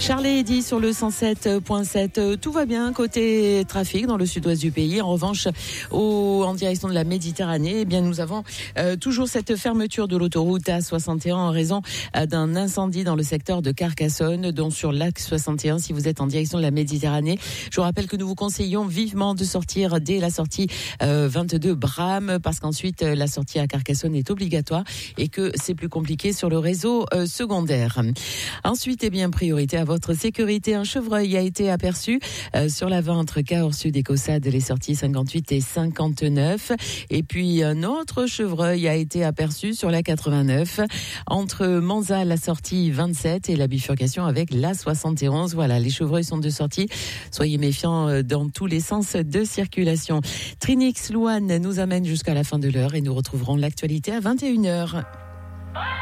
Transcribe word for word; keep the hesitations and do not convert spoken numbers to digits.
Charles et Eddy sur le cent sept virgule sept. Tout va bien côté trafic dans le sud-ouest du pays. En revanche, au, en direction de la Méditerranée, eh bien, nous avons euh, toujours cette fermeture de l'autoroute A soixante et un en raison euh, d'un incendie dans le secteur de Carcassonne, dont sur l'axe soixante et un, si vous êtes en direction de la Méditerranée. Je vous rappelle que nous vous conseillons vivement de sortir dès la sortie euh, vingt-deux Bram, parce qu'ensuite la sortie à Carcassonne est obligatoire et que c'est plus compliqué sur le réseau euh, secondaire. Ensuite, eh bien, priorité à votre sécurité. Un chevreuil a été aperçu euh, sur la vingt entre Cahors Sud et Caussade, les sorties cinquante-huit et cinquante-neuf. Et puis, un autre chevreuil a été aperçu sur la quatre-vingt-neuf entre Manzat, la sortie vingt-sept, et la bifurcation avec la soixante et onze. Voilà, les chevreuils sont de sortie. Soyez méfiants dans tous les sens de circulation. Trinix Louane nous amène jusqu'à la fin de l'heure et nous retrouverons l'actualité à vingt et une heures.